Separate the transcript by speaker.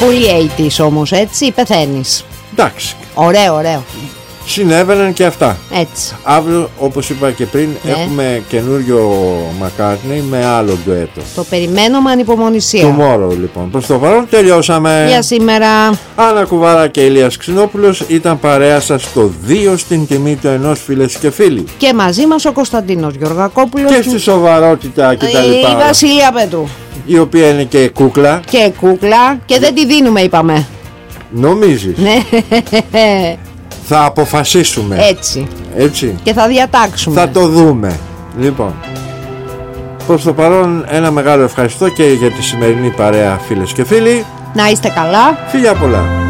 Speaker 1: Πολύ 80's όμως, έτσι, πεθαίνεις.
Speaker 2: Εντάξει.
Speaker 1: Ωραίο, ωραίο.
Speaker 2: Συνέβαιναν και αυτά.
Speaker 1: Έτσι.
Speaker 2: Αύριο, όπως είπα και πριν, έχουμε καινούριο McCartney με άλλο ντουέτο.
Speaker 1: Το περιμένω με ανυπομονησία.
Speaker 2: Tomorrow, λοιπόν. Προς το παρόν τελειώσαμε.
Speaker 1: Για σήμερα.
Speaker 2: Άννα Κουβάρα και Ηλίας Ξινόπουλος ήταν παρέα σας στο 2 στην τιμή του ενός, φίλες και φίλοι.
Speaker 1: Και μαζί μας ο Κωνσταντίνος Γεωργακόπουλος.
Speaker 2: Και στη σοβαρότητα και τα
Speaker 1: η
Speaker 2: λοιπά.
Speaker 1: Βασιλεία Πέτρου.
Speaker 2: Η οποία είναι και κούκλα.
Speaker 1: Και κούκλα. Και δεν τη δίνουμε, είπαμε.
Speaker 2: Νομίζεις?
Speaker 1: Ναι.
Speaker 2: Θα αποφασίσουμε. Έτσι.
Speaker 1: Και θα διατάξουμε.
Speaker 2: Θα το δούμε. Λοιπόν, προς το παρόν ένα μεγάλο ευχαριστώ και για τη σημερινή παρέα, φίλες και φίλοι.
Speaker 1: Να είστε καλά.
Speaker 2: Φιλιά πολλά.